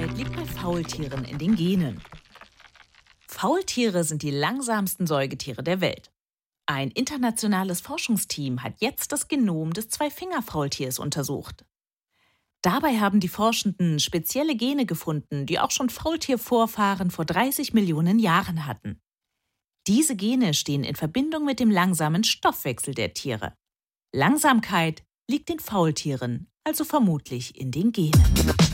Langsamkeit liegt bei Faultieren in den Genen. Faultiere sind die langsamsten Säugetiere der Welt. Ein internationales Forschungsteam hat jetzt das Genom des Zweifingerfaultiers untersucht. Dabei haben die Forschenden spezielle Gene gefunden, die auch schon Faultiervorfahren vor 30 Millionen Jahren hatten. Diese Gene stehen in Verbindung mit dem langsamen Stoffwechsel der Tiere. Langsamkeit liegt den Faultieren also vermutlich in den Genen.